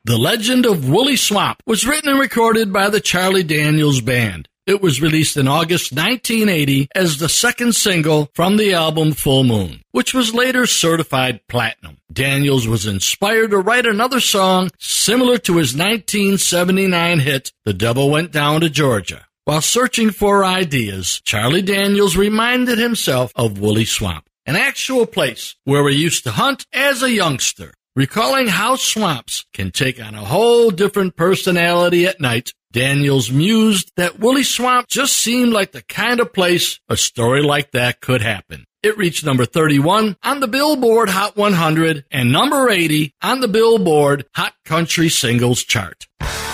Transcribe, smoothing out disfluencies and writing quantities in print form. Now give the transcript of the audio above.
The Legend of Woolly Swamp was written and recorded by the Charlie Daniels Band. It was released in August 1980 as the second single from the album Full Moon, which was later certified platinum. Daniels was inspired to write another song similar to his 1979 hit, The Devil Went Down to Georgia. While searching for ideas, Charlie Daniels reminded himself of Woolly Swamp, an actual place where he used to hunt as a youngster. Recalling how swamps can take on a whole different personality at night, Daniels mused that Woolly Swamp just seemed like the kind of place a story like that could happen. It reached number 31 on the Billboard Hot 100 and number 80 on the Billboard Hot Country Singles chart.